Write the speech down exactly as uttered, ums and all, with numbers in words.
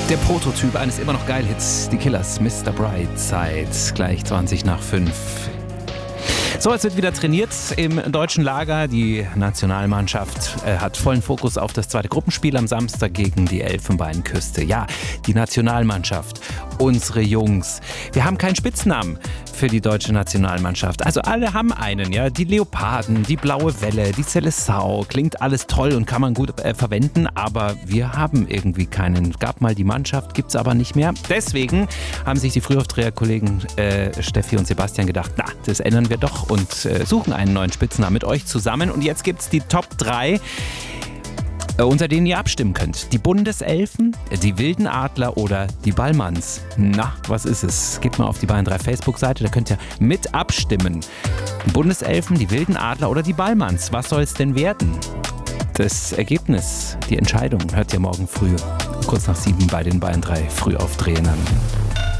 Der Prototyp eines immer noch geil Hits, die Killers, Mister Brightside, gleich zwanzig nach fünf. So, es wird wieder trainiert im deutschen Lager. Die Nationalmannschaft äh, hat vollen Fokus auf das zweite Gruppenspiel am Samstag gegen die Elfenbeinküste. Ja, die Nationalmannschaft, unsere Jungs. Wir haben keinen Spitznamen für die deutsche Nationalmannschaft. Also alle haben einen, ja. Die Leoparden, die Blaue Welle, die Seleção. Klingt alles toll und kann man gut äh, verwenden, aber wir haben irgendwie keinen. Gab mal die Mannschaft, gibt's aber nicht mehr. Deswegen haben sich die Frühaufdreher-Kollegen äh, Steffi und Sebastian gedacht, na, das ändern wir doch und äh, suchen einen neuen Spitznamen mit euch zusammen. Und jetzt gibt's die Top drei, äh, unter denen ihr abstimmen könnt. Die Bundeselfen, die Wilden Adler oder die Ballmanns. Na, was ist es? Geht mal auf die Bayern drei Facebook-Seite, da könnt ihr mit abstimmen. Die Bundeselfen, die Wilden Adler oder die Ballmanns. Was soll es denn werden? Das Ergebnis, die Entscheidung hört ihr morgen früh, kurz nach sieben bei den Bayern drei Frühaufdrehern an.